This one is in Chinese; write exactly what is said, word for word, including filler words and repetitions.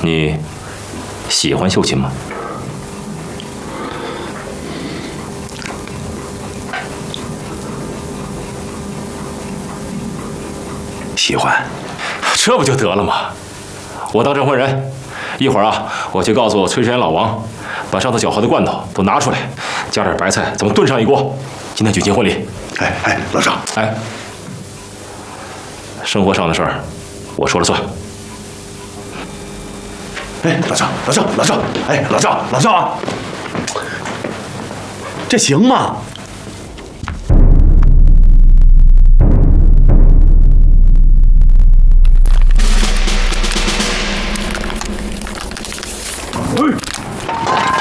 你喜欢秀琴吗？ 喜欢。 这不就得了吗？我当证婚人，一会儿啊，我去告诉崔山老王，把上次搅和的罐头都拿出来，加点白菜，咱们炖上一锅。今天举行婚礼。 哎哎，老赵， 哎，生活上的事儿，我说了算。 哎，老赵，老赵，老赵，哎，老赵，老赵啊，这行吗？